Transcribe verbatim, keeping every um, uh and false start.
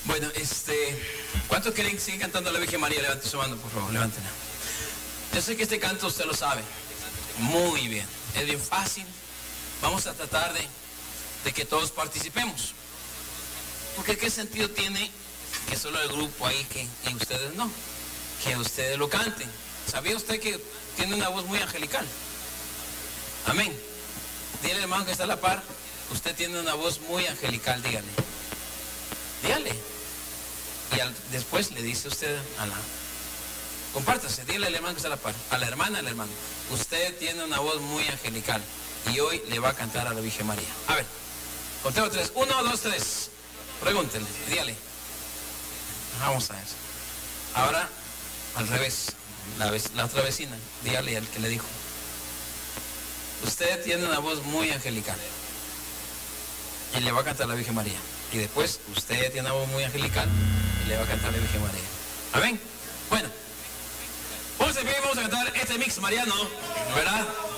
Bueno, este, ¿cuántos quieren seguir cantando a la Virgen María? Levanten su mano, por favor, levantenla. Yo sé que este canto usted lo sabe muy bien, es bien fácil. Vamos a tratar de, de que todos participemos. Porque ¿qué sentido tiene que solo el grupo ahí, que y ustedes no? Que ustedes lo canten. ¿Sabía usted que tiene una voz muy angelical? Amén. Dígale al hermano que está a la par, usted tiene una voz muy angelical, dígale. Dígale. Y al, después le dice usted a la... Compártase, dígale al hermano que está a la par, a la hermana, al hermano. Usted tiene una voz muy angelical y hoy le va a cantar a la Virgen María. A ver, conteo tres. Uno, dos, tres. Pregúntenle, dígale. Vamos a ver. Ahora, al revés. La, la otra vecina, dígale al que le dijo. Usted tiene una voz muy angelical y le va a cantar a la Virgen María. Y después, usted tiene una voz muy angelical y le va a cantar a la Virgen María. Amén. Bueno, vamos a, vamos a cantar este mix mariano, ¿verdad?